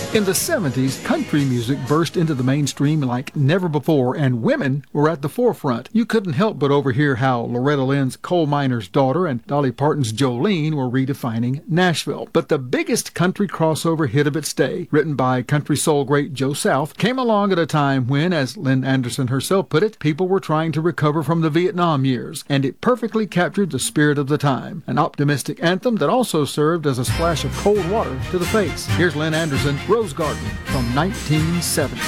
In the 70s, country music burst into the mainstream like never before, and women were at the forefront. You couldn't help but overhear how Loretta Lynn's Coal Miner's Daughter and Dolly Parton's Jolene were redefining Nashville. But the biggest country crossover hit of its day, written by country soul great Joe South, came along at a time when, as Lynn Anderson herself put it, people were trying to recover from the Vietnam years, and it perfectly captured the spirit of the time. An optimistic anthem that also served as a splash of cold water to the face. Here's Lynn Anderson, Rose Garden, from 1970.